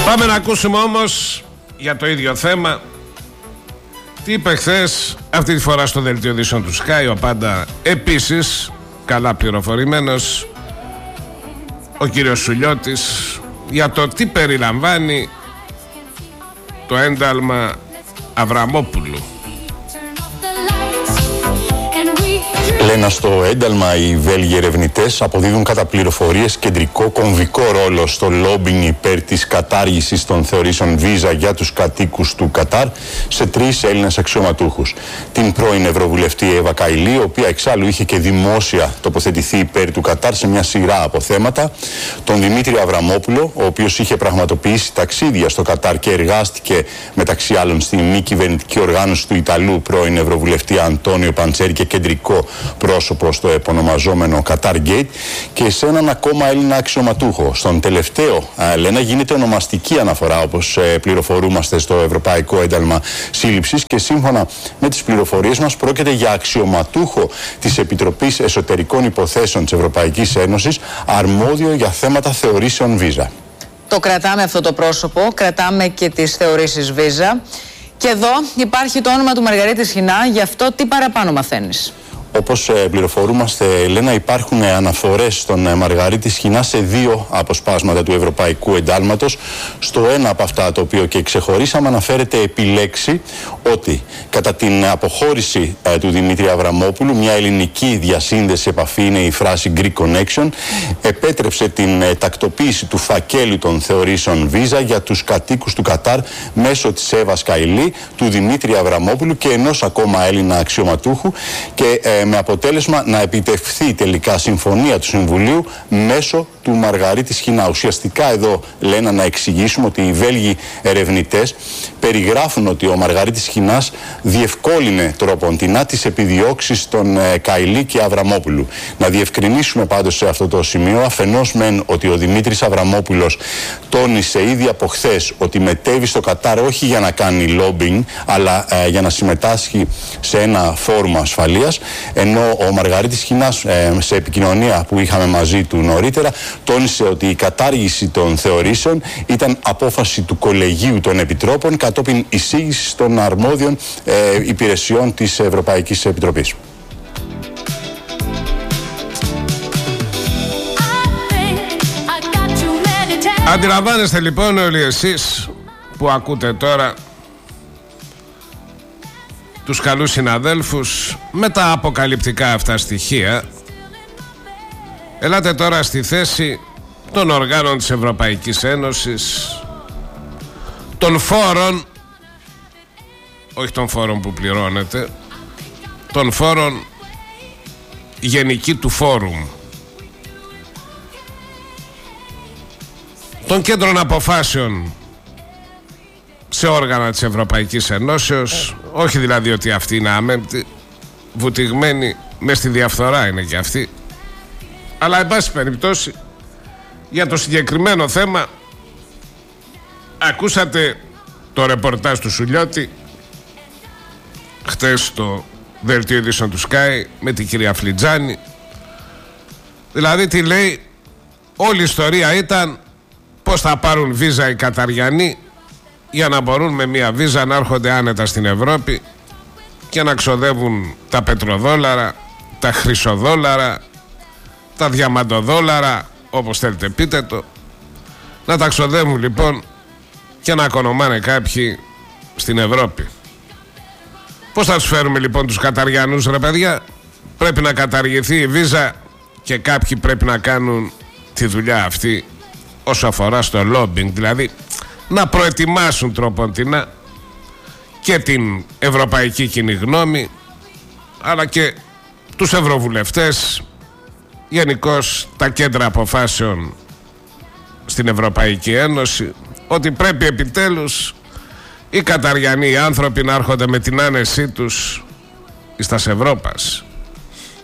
Πάμε να ακούσουμε όμως για το ίδιο θέμα τι είπε χθες, αυτή τη φορά στο δελτίο ειδήσεων του Sky, ο πάντα επίσης καλά πληροφορημένος ο κύριος Σουλιώτης, για το τι περιλαμβάνει το ένταλμα Αβραμόπουλου. Λένε στο ένταλμα οι Βέλγοι ερευνητές αποδίδουν κατά πληροφορίες κεντρικό κομβικό ρόλο στο λόμπινγκ υπέρ της κατάργησης των θεωρήσεων βίζα για τους κατοίκους του Κατάρ σε 3 Έλληνες αξιωματούχους. Την πρώην Ευρωβουλευτή Εύα Καηλή, η οποία εξάλλου είχε και δημόσια τοποθετηθεί υπέρ του Κατάρ σε μια σειρά από θέματα, τον Δημήτρη Αβραμόπουλο, ο οποίος είχε πραγματοποιήσει ταξίδια στο Κατάρ και εργάστηκε μεταξύ άλλων στη μη κυβερνητική οργάνωση του Ιταλού πρώην Ευρωβουλευτή Αντώνιο Παντσέρη και κεντρικό πρόσωπο στο επωνομαζόμενο Qatar Gate, και σε έναν ακόμα Έλληνα αξιωματούχο. Στον τελευταίο, λένε, γίνεται ονομαστική αναφορά, όπως πληροφορούμαστε, στο Ευρωπαϊκό Ένταλμα Σύλληψης, και σύμφωνα με τις πληροφορίες μας πρόκειται για αξιωματούχο της Επιτροπής Εσωτερικών Υποθέσεων της Ευρωπαϊκής Ένωσης, αρμόδιο για θέματα θεωρήσεων βίζα. Το κρατάμε αυτό το πρόσωπο, κρατάμε και τις θεωρήσεις βίζα. Και εδώ υπάρχει το όνομα του Μαργαρίτη Σχοινά, γι' αυτό τι παραπάνω μαθαίνεις? Όπως πληροφορούμαστε, Ελένα, υπάρχουν αναφορές στον Μαργαρίτη Σχοινά σε 2 αποσπάσματα του Ευρωπαϊκού Εντάλματος. Στο ένα από αυτά, το οποίο και ξεχωρίσαμε, αναφέρεται επί λέξη ότι κατά την αποχώρηση του Δημήτρη Αβραμόπουλου, μια ελληνική διασύνδεση επαφή, είναι η φράση Greek Connection, επέτρεψε την τακτοποίηση του φακέλου των θεωρήσεων βίζα για τους κατοίκους του Κατάρ μέσω της Εύας Καηλή, του Δημήτρη Αβραμόπουλου και ενός ακόμα Έλληνα αξιωματούχου, και με αποτέλεσμα να επιτευχθεί τελικά συμφωνία του Συμβουλίου μέσω του Μαργαρίτη Σχοινά. Ουσιαστικά εδώ, λένε, να εξηγήσουμε ότι οι Βέλγοι ερευνητές περιγράφουν ότι ο Μαργαρίτης Σχοινάς διευκόλυνε τροποντινά τις επιδιώξεις των Καηλή και Αβραμόπουλου. Να διευκρινίσουμε πάντως σε αυτό το σημείο, αφενός μεν, ότι ο Δημήτρης Αβραμόπουλος τόνισε ήδη από χθες ότι μετέβη στο Κατάρ όχι για να κάνει lobbying, αλλά για να συμμετάσχει σε ένα φόρουμ ασφαλείας, ενώ ο Μαργαρίτης Σχοινάς, σε επικοινωνία που είχαμε μαζί του νωρίτερα, τόνισε ότι η κατάργηση των θεωρήσεων ήταν απόφαση του Κολεγίου των Επιτρόπων κατόπιν εισήγησης των αρμόδιων υπηρεσιών της Ευρωπαϊκής Επιτροπής. Αντιλαμβάνεστε λοιπόν όλοι εσείς που ακούτε τώρα τους καλούς συναδέλφους με τα αποκαλυπτικά αυτά στοιχεία, ελάτε τώρα στη θέση των οργάνων της Ευρωπαϊκής Ένωσης, των φόρων, όχι των φόρων που πληρώνετε, των φόρων γενική του φόρουμ, των κέντρων αποφάσεων σε όργανα της Ευρωπαϊκής Ενώσεως, όχι δηλαδή ότι αυτοί είναι άμεμπτοι, βουτυγμένοι μες στη διαφθορά είναι και αυτοί, αλλά εν πάση περιπτώσει για το συγκεκριμένο θέμα ακούσατε το ρεπορτάζ του Σουλιώτη χτες στο δελτίο ειδήσεων του Sky με την κυρία Φλιτζάνη. Δηλαδή τι λέει? Όλη η ιστορία ήταν πως θα πάρουν βίζα οι Καταριανοί για να μπορούν με μια βίζα να έρχονται άνετα στην Ευρώπη και να ξοδεύουν τα πετροδόλαρα, τα χρυσοδόλαρα, τα διαμαντοδόλαρα, όπως θέλετε πείτε το, να τα ξοδεύουν λοιπόν και να οικονομάνε κάποιοι στην Ευρώπη. Πώς θα τους φέρουμε λοιπόν τους Καταριανούς, ρε παιδιά? Πρέπει να καταργηθεί η βίζα και κάποιοι πρέπει να κάνουν τη δουλειά αυτή όσο αφορά στο lobbying, δηλαδή να προετοιμάσουν τροποντινά και την ευρωπαϊκή κοινή γνώμη, αλλά και τους ευρωβουλευτές, γενικώς τα κέντρα αποφάσεων στην Ευρωπαϊκή Ένωση, ότι πρέπει επιτέλους οι Καταριανοί άνθρωποι να έρχονται με την άνεσή τους εις τας Ευρώπας.